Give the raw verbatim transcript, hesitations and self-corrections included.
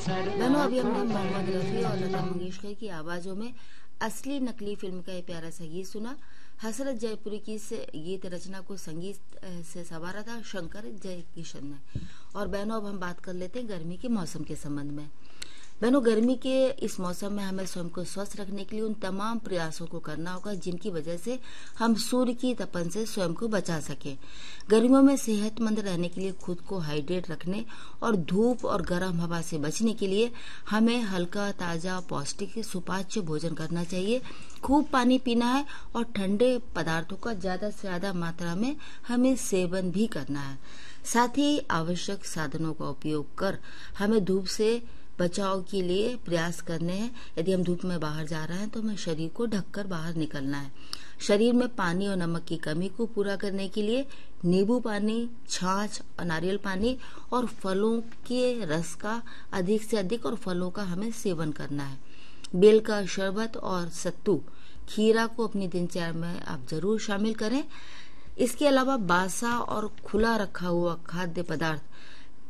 बहनों, अभी हमने मोहम्मद रफी और लता मंगेशकर की आवाजों में असली नकली फिल्म का एक प्यारा सा गीत सुना। हसरत जयपुरी की इस गीत रचना को संगीत से संवारा था शंकर जयकिशन ने। और बहनों, अब हम बात कर लेते हैं गर्मी के मौसम के संबंध में। बहनों, गर्मी के इस मौसम में हमें स्वयं को स्वस्थ रखने के लिए उन तमाम प्रयासों को करना होगा जिनकी वजह से हम सूर्य की तपन से स्वयं को बचा सकें। गर्मियों में सेहतमंद रहने के लिए खुद को हाइड्रेट रखने और धूप और गर्म हवा से बचने के लिए हमें हल्का, ताजा, पौष्टिक, सुपाच्य भोजन करना चाहिए। खूब पानी पीना है और ठंडे पदार्थों का ज्यादा से ज्यादा मात्रा में हमें सेवन भी करना है। साथ ही आवश्यक साधनों का उपयोग कर हमें धूप से बचाव के लिए प्रयास करने हैं। यदि हम धूप में बाहर जा रहे हैं तो हमें शरीर को ढककर बाहर निकलना है। शरीर में पानी और नमक की कमी को पूरा करने के लिए नींबू पानी, छाछ और नारियल पानी और फलों के रस का अधिक से अधिक और फलों का हमें सेवन करना है। बेल का शरबत और सत्तू, खीरा को अपनी दिनचर्या में आप जरूर शामिल करें। इसके अलावा बासा और खुला रखा हुआ खाद्य पदार्थ